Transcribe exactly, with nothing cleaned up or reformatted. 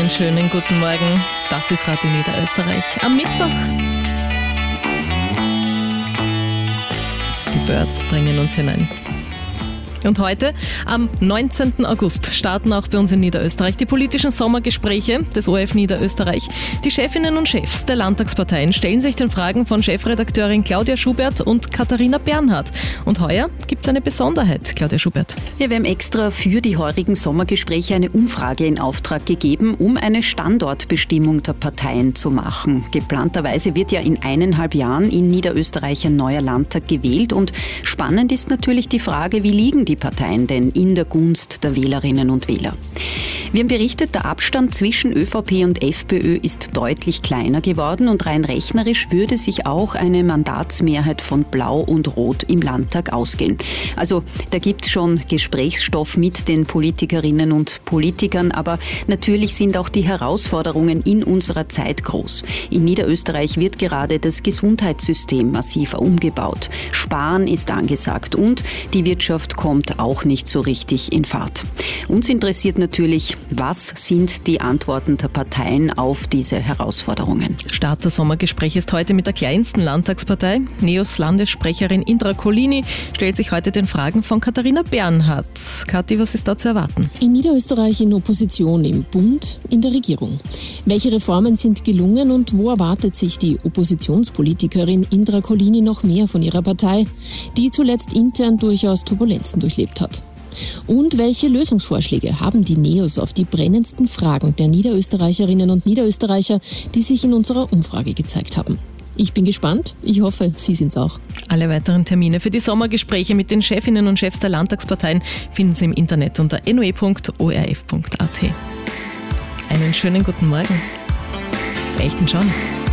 Einen schönen guten Morgen. Das ist Radio Niederösterreich am Mittwoch. Die Birds bringen uns hinein. Und heute, am neunzehnten August, starten auch bei uns in Niederösterreich die politischen Sommergespräche des O R F Niederösterreich. Die Chefinnen und Chefs der Landtagsparteien stellen sich den Fragen von Chefredakteurin Claudia Schubert und Katharina Bernhardt. Und heuer gibt es eine Besonderheit, Claudia Schubert. Ja, wir haben extra für die heurigen Sommergespräche eine Umfrage in Auftrag gegeben, um eine Standortbestimmung der Parteien zu machen. Geplanterweise wird ja in eineinhalb Jahren in Niederösterreich ein neuer Landtag gewählt. Und spannend ist natürlich die Frage, wie liegen die Parteien denn in der Gunst der Wählerinnen und Wähler? Wir haben berichtet, der Abstand zwischen ÖVP und FPÖ ist deutlich kleiner geworden und rein rechnerisch würde sich auch eine Mandatsmehrheit von Blau und Rot im Landtag ausgehen. Also da gibt es schon Gesprächsstoff mit den Politikerinnen und Politikern, aber natürlich sind auch die Herausforderungen in unserer Zeit groß. In Niederösterreich wird gerade das Gesundheitssystem massiv umgebaut. Sparen ist angesagt und die Wirtschaft kommt auch nicht so richtig in Fahrt. Uns interessiert natürlich, was sind die Antworten der Parteien auf diese Herausforderungen? Start der Sommergespräche ist heute mit der kleinsten Landtagspartei. Neos Landessprecherin Indra Colini stellt sich heute den Fragen von Katharina Bernhardt. Kathi, was ist da zu erwarten? In Niederösterreich in Opposition, im Bund, in der Regierung. Welche Reformen sind gelungen und wo erwartet sich die Oppositionspolitikerin Indra Colini noch mehr von ihrer Partei, die zuletzt intern durchaus Turbulenzen durchlebt hat? Und welche Lösungsvorschläge haben die Neos auf die brennendsten Fragen der Niederösterreicherinnen und Niederösterreicher, die sich in unserer Umfrage gezeigt haben? Ich bin gespannt. Ich hoffe, Sie sind's auch. Alle weiteren Termine für die Sommergespräche mit den Chefinnen und Chefs der Landtagsparteien finden Sie im Internet unter n o e punkt o r f punkt a t. Einen schönen guten Morgen. Echten schon.